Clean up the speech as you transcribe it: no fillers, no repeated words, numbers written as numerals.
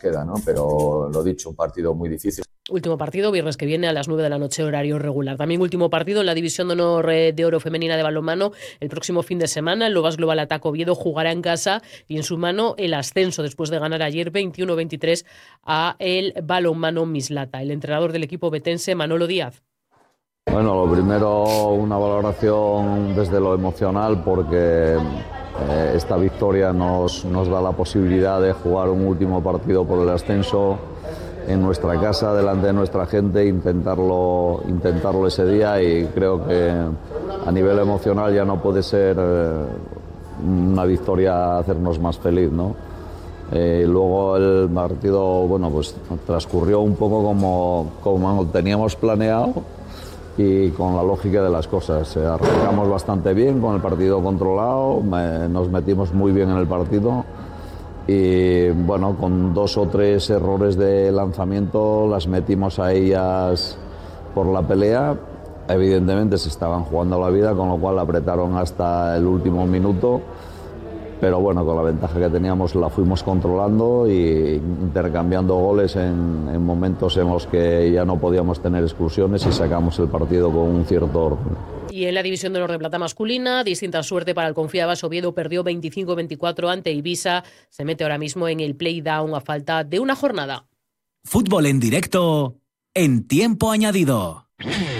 queda, ¿no? Pero lo dicho, un partido muy difícil. Último partido, viernes que viene a las 9 de la noche, horario regular. También último partido en la División de Honor de Oro Femenina de balonmano el próximo fin de semana. El Lobas Global Ataque Oviedo jugará en casa y en su mano el ascenso después de ganar ayer 21-23 a el balonmano Mislata. El entrenador del equipo betense, Manolo Díaz. Bueno, lo primero, una valoración desde lo emocional porque esta victoria nos da la posibilidad de jugar un último partido por el ascenso en nuestra casa, delante de nuestra gente, intentarlo ese día, y creo que a nivel emocional ya no puede ser una victoria hacernos más feliz, ¿no? Luego el partido, bueno, pues transcurrió un poco como teníamos planeado y con la lógica de las cosas. Arrancamos bastante bien con el partido controlado, nos metimos muy bien en el partido y bueno, con 2 o 3 errores de lanzamiento las metimos a ellas por la pelea. Evidentemente se estaban jugando la vida, con lo cual apretaron hasta el último minuto, pero bueno, con la ventaja que teníamos la fuimos controlando e intercambiando goles en momentos en los que ya no podíamos tener exclusiones, y sacamos el partido con un cierto orden. Y en la División de Honor de Plata masculina, distinta suerte para el Confiabas. Oviedo perdió 25-24 ante Ibiza. Se mete ahora mismo en el play-down a falta de una jornada. Fútbol en directo en tiempo añadido.